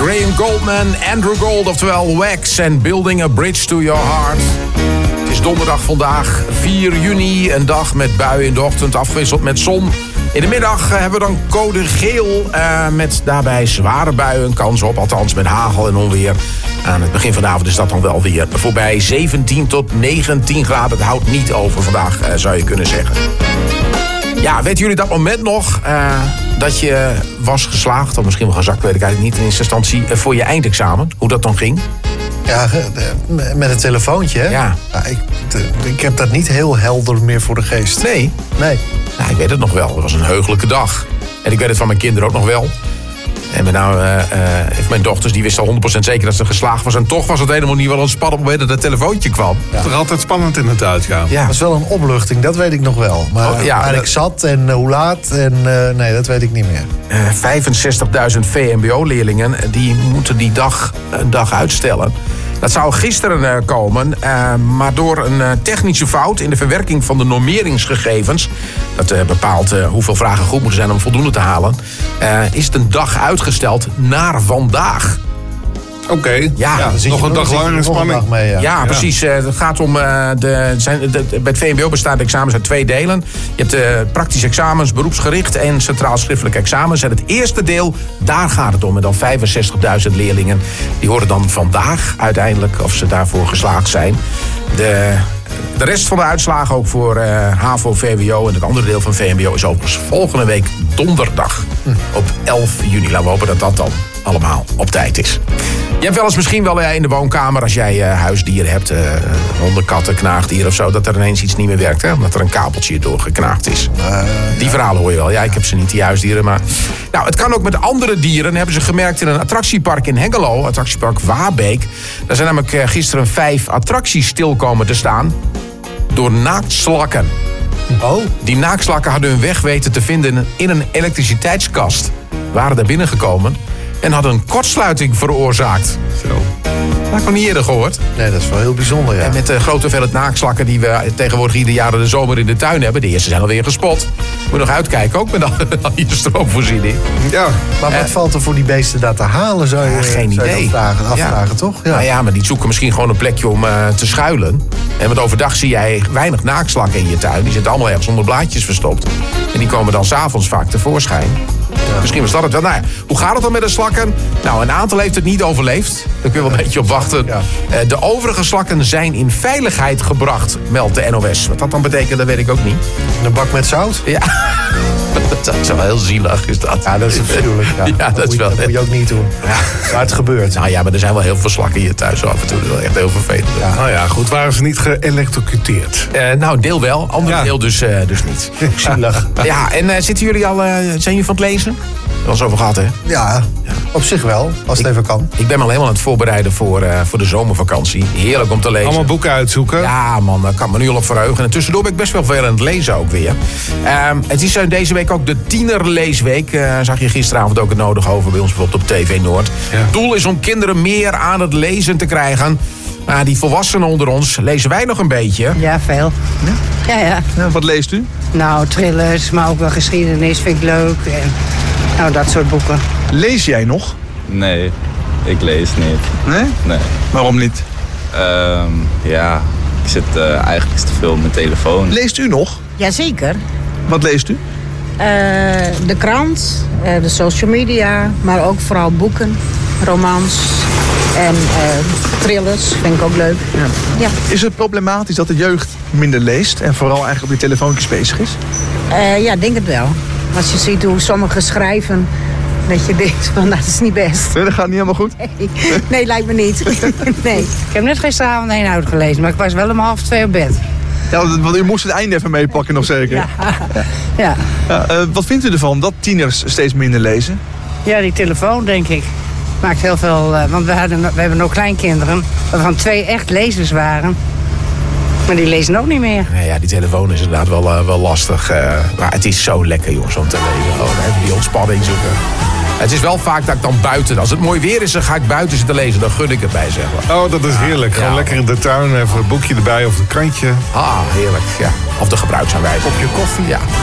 Graham Goldman, Andrew Gold, oftewel Wax en Building a Bridge to Your Heart. Het is donderdag vandaag, 4 juni, een dag met buien in de ochtend afgewisseld met zon. In de middag hebben we dan code geel met daarbij zware buien kans op. Althans met hagel en onweer. Aan het begin van de avond is dat dan wel weer voorbij. 17 tot 19 graden. Het houdt niet over vandaag, zou je kunnen zeggen. Ja, weten jullie dat moment nog dat je was geslaagd, of misschien wel gezakt, weet ik eigenlijk niet in eerste instantie, voor je eindexamen? Hoe dat dan ging? Ja, met een telefoontje, hè? Ja. Ik heb dat niet heel helder meer voor de geest. Nee? Nee. Nou, ik weet het nog wel. Het was een heugelijke dag. En ik weet het van mijn kinderen ook nog wel. En met name mijn dochters, die wisten al 100% zeker dat ze geslaagd was. En toch was het helemaal niet wel een spannend moment dat het telefoontje kwam. Het is toch altijd spannend in het uitgaan? Ja. Dat is wel een opluchting, dat weet ik nog wel. Maar waar ik zat en hoe laat, nee, dat weet ik niet meer. 65.000 VMBO-leerlingen, die moeten die dag een dag uitstellen. Dat zou gisteren komen, maar door een technische fout in de verwerking van de normeringsgegevens, dat bepaalt hoeveel vragen goed moeten zijn om voldoende te halen, is het een dag uitgesteld naar vandaag. Oké. Ja, nog een dag langer in spanning. Mee, ja, precies. Het gaat om bij het VMBO bestaat examens uit 2 delen. Je hebt praktische examens, beroepsgericht en centraal schriftelijk examens. En het eerste deel, daar gaat het om. En dan 65.000 leerlingen. Die horen dan vandaag uiteindelijk of ze daarvoor geslaagd zijn. De rest van de uitslagen, ook voor HAVO, VWO en het andere deel van VMBO, is overigens volgende week donderdag op 11 juni. Laten we hopen dat dat dan allemaal op tijd is. Je hebt wel eens misschien wel in de woonkamer, als jij huisdieren hebt, honden, katten, knaagdieren of zo, dat er ineens iets niet meer werkt, hè? Omdat er een kabeltje doorgeknaagd is. Die verhalen hoor je wel. Ja, ik heb ze niet, die huisdieren, maar nou, het kan ook met andere dieren, hebben ze gemerkt in een attractiepark in Hengelo, attractiepark Waarbeek. Daar zijn namelijk gisteren 5 attracties stil komen te staan door naaktslakken. Oh. Die naaktslakken hadden hun weg weten te vinden in een elektriciteitskast. Waren daar binnengekomen en hadden een kortsluiting veroorzaakt. Zo. Dat heb ik nog niet eerder gehoord. Nee, dat is wel heel bijzonder, ja. En met de grote hoeveelheid naaktslakken die we tegenwoordig ieder jaar in de zomer in de tuin hebben. De eerste zijn alweer gespot. Moet je nog uitkijken, ook met al je stroomvoorziening. Ja. Maar wat valt er voor die beesten daar te halen, zou je, geen zou je idee. afvragen, toch? Ja. Nou ja, maar die zoeken misschien gewoon een plekje om te schuilen. En want overdag zie jij weinig naaktslakken in je tuin. Die zitten allemaal ergens onder blaadjes verstopt. En die komen dan 's avonds vaak tevoorschijn. Ja. Misschien was dat het wel. Nou ja, hoe gaat het dan met de slakken? Nou, een aantal heeft het niet overleefd. Daar kun je wel een beetje op wachten. Ja. De overige slakken zijn in veiligheid gebracht, meldt de NOS. Wat dat dan betekent, dat weet ik ook niet. Een bak met zout? Ja, dat is wel heel zielig, is dat. Ja, dat is natuurlijk. Ja, dat is wel. Dat moet je ook niet doen. Ja. Maar het gebeurt. Nou ja, maar er zijn wel heel veel slakken hier thuis af en toe. Dat is wel echt heel vervelend. Ja. Nou ja, goed, waren ze niet geëlektrocuteerd? Nou, een deel wel, ander Ja. deel dus niet. Zielig. Ja, en zitten jullie al, zijn jullie van het lezen? Dat was over gehad, hè? Ja, op zich wel, als het even kan. Ik ben me al helemaal aan het voorbereiden voor de zomervakantie. Heerlijk om te lezen. Allemaal boeken uitzoeken? Ja, man, daar kan me nu al op verheugen. En tussendoor ben ik best wel veel aan het lezen ook weer. Het is deze week ook de tienerleesweek. Zag je gisteravond ook het nodig over bij ons bijvoorbeeld op TV Noord. Ja. Het doel is om kinderen meer aan het lezen te krijgen. Maar die volwassenen onder ons, lezen wij nog een beetje? Ja, veel. Ja. Ja, wat leest u? Nou, thrillers, maar ook wel geschiedenis vind ik leuk. En, nou, dat soort boeken. Lees jij nog? Nee, ik lees niet. Nee? Nee. Waarom niet? Ja, ik zit eigenlijk te veel op mijn telefoon. Leest u nog? Jazeker. Wat leest u? De krant, de social media, maar ook vooral boeken, romans en thrillers vind ik ook leuk. Ja. Is het problematisch dat de jeugd minder leest en vooral eigenlijk op die telefoontjes bezig is? Ja, ik denk het wel. Als je ziet hoe sommigen schrijven, dat je denkt van, nou, dat is niet best. Nee, dat gaat niet helemaal goed. Nee, lijkt me niet. Nee. Ik heb net gisteravond een uitgelezen, maar ik was wel om 1:30 op bed. Ja, want u moest het einde even meepakken nog zeker. Ja. Wat vindt u ervan dat tieners steeds minder lezen? Ja, die telefoon, denk ik. Maakt heel veel... want we hebben nog kleinkinderen, waarvan 2 echt lezers waren. Maar die lezen ook niet meer. Nou ja, die telefoon is inderdaad wel lastig. Maar het is zo lekker, jongens, om te lezen. Oh, even die ontspanning zoeken. Het is wel vaak dat ik dan buiten... Als het mooi weer is, dan ga ik buiten zitten lezen. Dan gun ik het bij, zeg maar. Oh, dat is heerlijk. Gewoon Ja. lekker in de tuin, even een boekje erbij of een krantje. Ah, heerlijk, ja. Of de gebruiksaanwijzing. Kopje koffie. Ja.